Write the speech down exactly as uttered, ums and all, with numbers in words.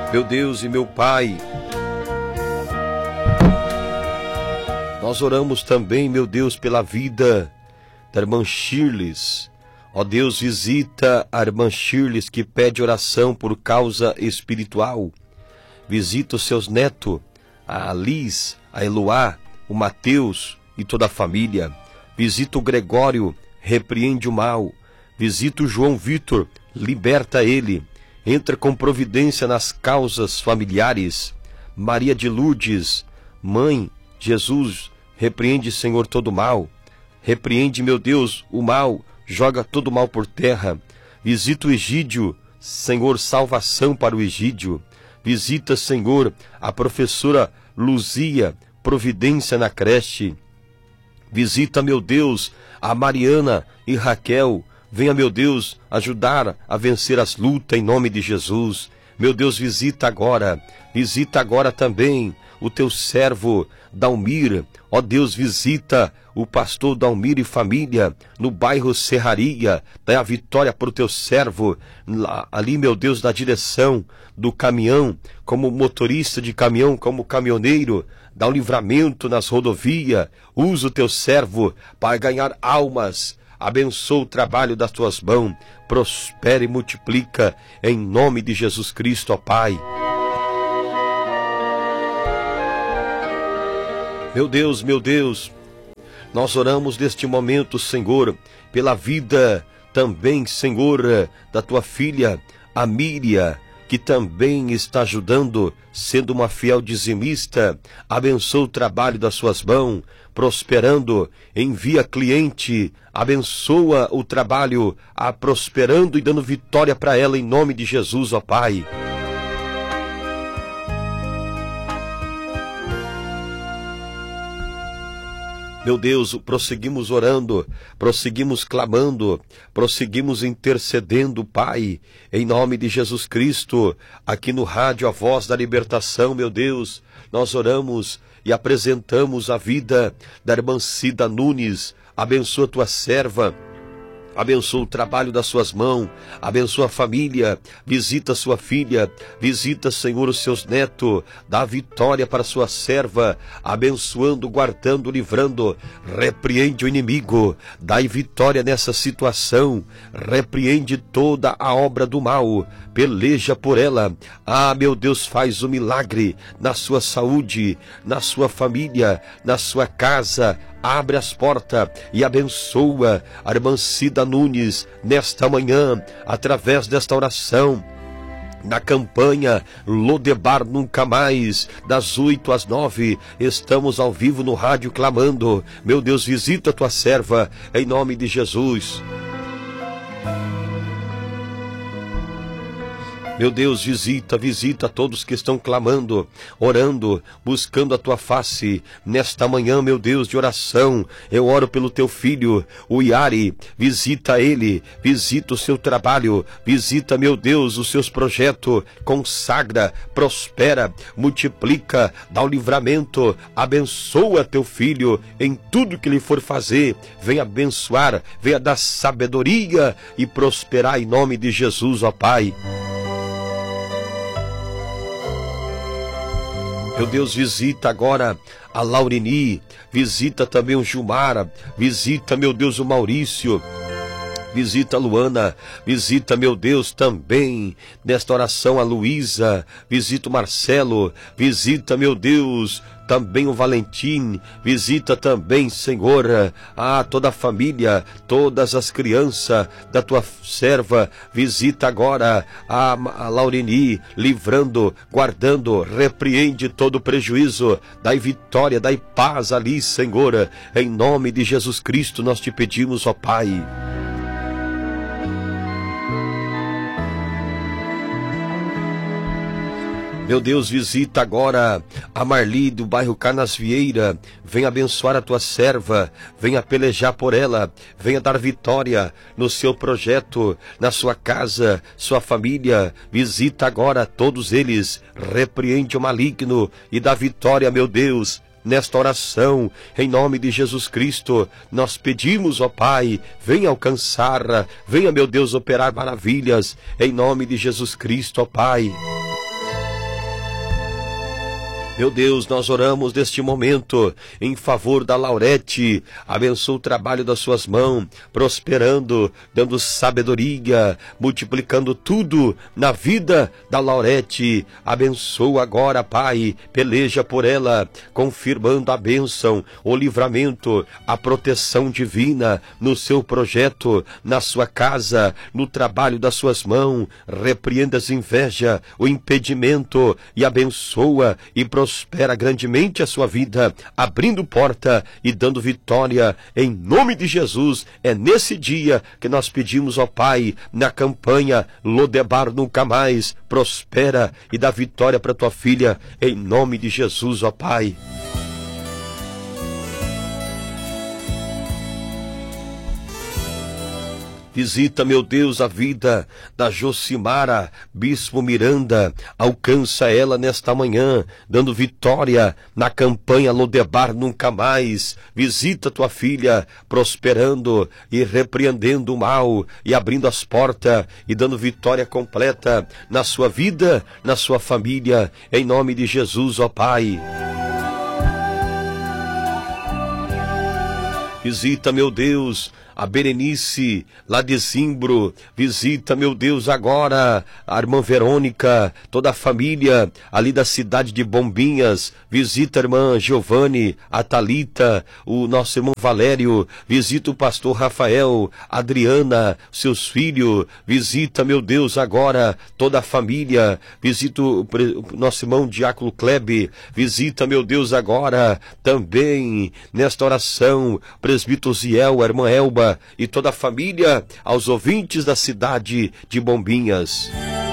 Meu Deus e meu Pai, nós oramos também, meu Deus, pela vida da irmã Shirles. Ó Deus, visita a irmã Shirles que pede oração por causa espiritual. Visita os seus netos, a Liz, a Eloá, o Mateus e toda a família. Visita o Gregório, repreende o mal. Visita o João Vitor, liberta ele. Entra com providência nas causas familiares. Maria de Lourdes, Mãe, Jesus, repreende, Senhor, todo o mal. Repreende, meu Deus, o mal, joga todo o mal por terra. Visita o Egídio, Senhor, salvação para o Egídio. Visita, Senhor, a professora Luzia, providência na creche. Visita, meu Deus, a Mariana e Raquel. Venha, meu Deus, ajudar a vencer as lutas em nome de Jesus. Meu Deus, visita agora, visita agora também o teu servo Dalmir. Ó Deus, visita o pastor Dalmir e família no bairro Serraria. Dá a vitória para o teu servo lá, ali, meu Deus, na direção do caminhão, como motorista de caminhão, como caminhoneiro. Dá um livramento nas rodovias. Usa o teu servo para ganhar almas. Abençoa o trabalho das tuas mãos, prospera e multiplica, em nome de Jesus Cristo, ó Pai. Meu Deus, meu Deus, nós oramos neste momento, Senhor, pela vida também, Senhor, da tua filha, a Míria, que também está ajudando, sendo uma fiel dizimista. Abençoa o trabalho das suas mãos, prosperando, envia cliente, abençoa o trabalho, a prosperando e dando vitória para ela em nome de Jesus, ó Pai. Meu Deus, prosseguimos orando, prosseguimos clamando, prosseguimos intercedendo, Pai, em nome de Jesus Cristo, aqui no rádio A Voz da Libertação, meu Deus, nós oramos e apresentamos a vida da irmã Cida Nunes. Abençoa tua serva, abençoa o trabalho das suas mãos, abençoa a família, visita sua filha, visita, Senhor, os seus netos, dá vitória para sua serva, abençoando, guardando, livrando, repreende o inimigo, dai vitória nessa situação, repreende toda a obra do mal, peleja por ela. Ah, meu Deus, faz um milagre na sua saúde, na sua família, na sua casa. Abre as portas e abençoa a irmã Cida Nunes nesta manhã, através desta oração. Na campanha Lodebar Nunca Mais, das oito às nove, estamos ao vivo no rádio clamando. Meu Deus, visita a tua serva, em nome de Jesus. Meu Deus, visita, visita todos que estão clamando, orando, buscando a tua face. Nesta manhã, meu Deus, de oração, eu oro pelo teu filho, o Iari. Visita ele, visita o seu trabalho, visita, meu Deus, os seus projetos. Consagra, prospera, multiplica, dá o livramento. Abençoa teu filho em tudo que ele for fazer. Venha abençoar, venha dar sabedoria e prosperar em nome de Jesus, ó Pai. Meu Deus, visita agora a Laurini, visita também o Gilmar, visita, meu Deus, o Maurício, visita a Luana, visita, meu Deus, também nesta oração a Luísa, visita o Marcelo, visita, meu Deus, também o Valentim, visita também, Senhor, a toda a família, todas as crianças da tua serva, visita agora a, a Laurini, livrando, guardando, repreende todo prejuízo, dai vitória, dai paz ali, Senhor, em nome de Jesus Cristo nós te pedimos, ó Pai. Meu Deus, visita agora a Marli do bairro Canasvieira. Venha abençoar a tua serva, venha pelejar por ela, venha dar vitória no seu projeto, na sua casa, sua família. Visita agora todos eles, repreende o maligno e dá vitória, meu Deus. Nesta oração, em nome de Jesus Cristo, nós pedimos, ó Pai, venha alcançar, venha, meu Deus, operar maravilhas, em nome de Jesus Cristo, ó Pai. Meu Deus, nós oramos neste momento em favor da Laurete. Abençoa o trabalho das suas mãos, prosperando, dando sabedoria, multiplicando tudo na vida da Laurete. Abençoa agora, Pai, peleja por ela, confirmando a bênção, o livramento, a proteção divina no seu projeto, na sua casa, no trabalho das suas mãos. Repreenda as inveja, o impedimento e abençoa e prospera grandemente a sua vida, abrindo porta e dando vitória em nome de Jesus. É nesse dia que nós pedimos ao Pai, na campanha Lodebar Nunca Mais, prospera e dá vitória para tua filha, em nome de Jesus, ó Pai. Visita, meu Deus, a vida da Josimara Bispo Miranda. Alcança ela nesta manhã, dando vitória na campanha Lodebar Nunca Mais. Visita tua filha, prosperando e repreendendo o mal e abrindo as portas e dando vitória completa na sua vida, na sua família, em nome de Jesus, ó Pai. Visita, meu Deus, a Berenice, lá de Zimbro. Visita, meu Deus, agora a irmã Verônica, toda a família ali da cidade de Bombinhas. Visita a irmã Giovanni, a Thalita, o nosso irmão Valério. Visita o pastor Rafael, a Adriana, seus filhos. Visita, meu Deus, agora toda a família. Visita o, o nosso irmão Diácono Klebe. Visita, meu Deus, agora também nesta oração presbítero Ziel, a irmã Elba e toda a família, aos ouvintes da cidade de Bombinhas.